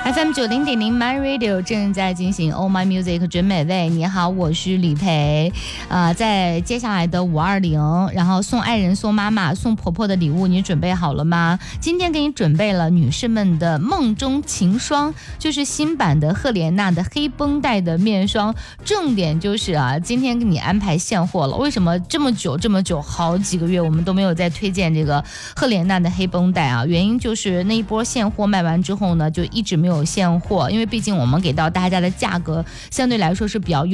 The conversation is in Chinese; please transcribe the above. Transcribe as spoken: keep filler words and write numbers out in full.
F M 九零点零 My Radio 正在进行 Oh My Music 准美味。你好，我是李培。呃，在接下来的五二零，然后送爱人、送妈妈、送婆婆的礼物，你准备好了吗？今天给你准备了女士们的梦中情霜，就是新版的赫莲娜的黑绷带的面霜。重点就是啊，今天给你安排现货了。为什么这么久这么久好几个月我们都没有再推荐这个赫莲娜的黑绷带啊？原因就是那一波现货卖完之后呢，就一直没有现货，因为毕竟我们给到大家的价格相对来说是比较